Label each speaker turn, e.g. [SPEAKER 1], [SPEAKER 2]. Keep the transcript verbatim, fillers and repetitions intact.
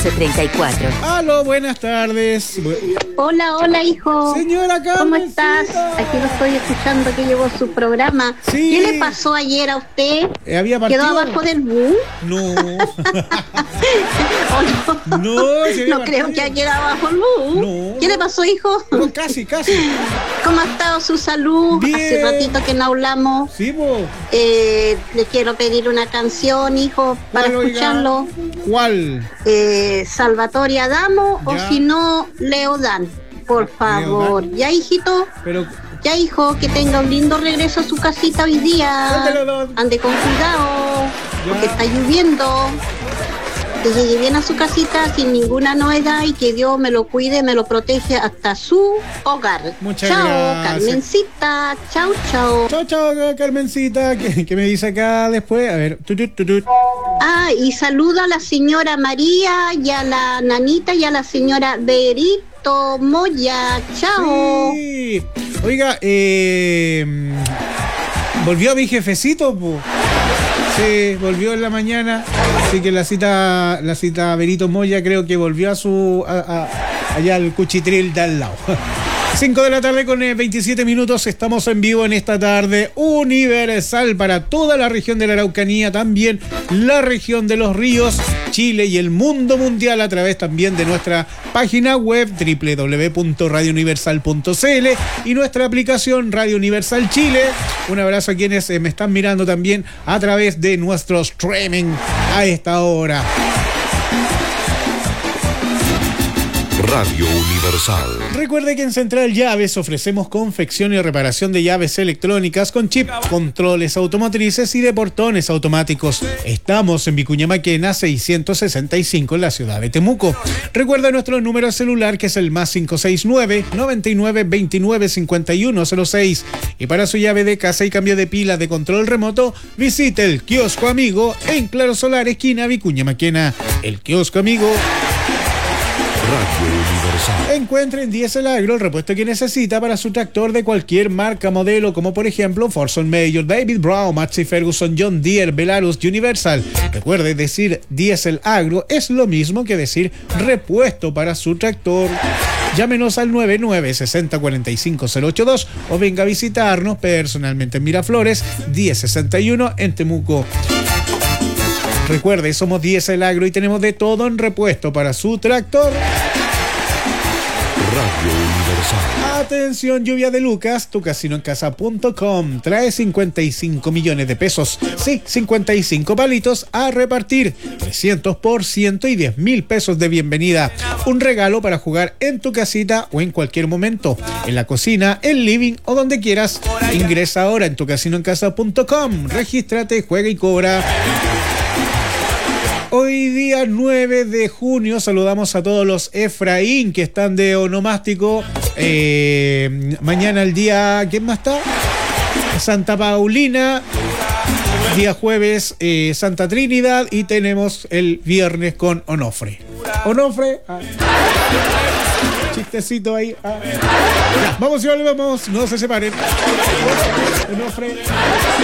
[SPEAKER 1] catorce treinta y cuatro.
[SPEAKER 2] Aló, buenas tardes.
[SPEAKER 3] Hola, hola, hijo.
[SPEAKER 2] Señora Carmen.
[SPEAKER 3] ¿Cómo estás? Aquí lo estoy escuchando que llevó su programa.
[SPEAKER 2] Sí.
[SPEAKER 3] ¿Qué le pasó ayer a usted?
[SPEAKER 2] Eh, ¿Había partido?
[SPEAKER 3] ¿Quedó abajo del bus?
[SPEAKER 2] No.
[SPEAKER 3] ¿O no?
[SPEAKER 2] No, si había
[SPEAKER 3] No creo
[SPEAKER 2] partido.
[SPEAKER 3] que haya quedado abajo el bus.
[SPEAKER 2] No.
[SPEAKER 3] ¿Qué le pasó, hijo?
[SPEAKER 2] No, casi, casi.
[SPEAKER 3] ¿Cómo ha estado su salud?
[SPEAKER 2] Bien.
[SPEAKER 3] Hace ratito que no hablamos.
[SPEAKER 2] Sí, po.
[SPEAKER 3] Eh, le quiero pedir una canción, hijo, para
[SPEAKER 2] ¿Cuál, oiga?
[SPEAKER 3] escucharlo.
[SPEAKER 2] ¿Cuál?
[SPEAKER 3] Eh, Salvatore Adamo o
[SPEAKER 2] Ya.
[SPEAKER 3] si no, Leo Dan. Por favor.
[SPEAKER 2] Dan.
[SPEAKER 3] Ya, hijito.
[SPEAKER 2] Pero,
[SPEAKER 3] Ya, hijo, que tenga un lindo regreso a su casita hoy día.
[SPEAKER 2] Ándale, don.
[SPEAKER 3] Ande con cuidado,
[SPEAKER 2] Ya.
[SPEAKER 3] porque está lloviendo. Que llegue bien a su casita sin ninguna novedad y que Dios me lo cuide, me lo protege hasta su hogar.
[SPEAKER 2] Muchas
[SPEAKER 3] chao,
[SPEAKER 2] gracias.
[SPEAKER 3] Carmencita. Chao, chao.
[SPEAKER 2] chao, chao, Carmencita. ¿Qué, qué me dice acá después? A ver. Tutut, tutut.
[SPEAKER 3] Ah, y saludo a la señora María y a la nanita y a la señora Berito Moya. Chao.
[SPEAKER 2] Sí. Oiga, eh, volvió mi jefecito, po. Sí, volvió en la mañana. Así que la cita, la cita Berito Moya creo que volvió a su a, a, allá al cuchitril de al lado. cinco de la tarde con eh, veintisiete minutos. Estamos en vivo en esta tarde universal para toda la región de la Araucanía, también la región de los ríos, Chile y el mundo mundial a través también de nuestra página web doble u doble u doble u punto radio universal punto c l y nuestra aplicación Radio Universal Chile. Un abrazo a quienes eh, me están mirando también a través de nuestro streaming a esta hora.
[SPEAKER 4] Radio Universal.
[SPEAKER 2] Recuerde que en Central Llaves ofrecemos confección y reparación de llaves electrónicas con chip, controles automotrices y de portones automáticos. Estamos en Vicuña Maquena seiscientos sesenta y cinco en la ciudad de Temuco. Recuerda nuestro número celular que es el más cinco seis nueve, noventa y nueve, veintinueve, cincuenta y uno cero seis. Y para su llave de casa y cambio de pila de control remoto, visite el Kiosco Amigo en Claro Solar, esquina Vicuña Maquena. El Kiosco Amigo.
[SPEAKER 4] Radio Universal.
[SPEAKER 2] Encuentre en Diesel Agro el repuesto que necesita para su tractor de cualquier marca, modelo, como por ejemplo Forson Mayor, David Brown, Massey Ferguson, John Deere, Belarus, Universal. Recuerde, decir Diesel Agro es lo mismo que decir repuesto para su tractor. Llámenos al nueve nueve seis cero, cuatro cinco cero ocho dos o venga a visitarnos personalmente en Miraflores, diez sesenta y uno en Temuco. Recuerde, somos Diesel Agro y tenemos de todo en repuesto para su tractor.
[SPEAKER 4] Radio Universal.
[SPEAKER 2] Atención, lluvia de Lucas, tu casino en casa punto com trae cincuenta y cinco millones de pesos. Sí, cincuenta y cinco palitos a repartir, trescientos por ciento y diez mil pesos de bienvenida. Un regalo para jugar en tu casita o en cualquier momento, en la cocina, el living o donde quieras. Ingresa ahora en tu casino en casa punto com, regístrate, juega y cobra. Hoy día nueve de junio saludamos a todos los Efraín que están de onomástico. Eh, mañana el día, ¿quién más está? Santa Paulina. Día jueves eh, Santa Trinidad y tenemos el viernes con Onofre. Onofre. Ah. Chistecito ahí. Ah. Ya, vamos y volvemos. No se separen. Onofre.